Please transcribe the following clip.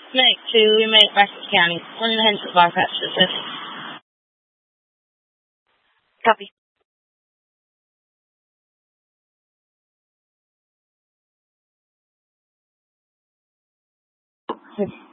Snake 2, we make Bradford County. One in the Hensel bypass, says. Copy.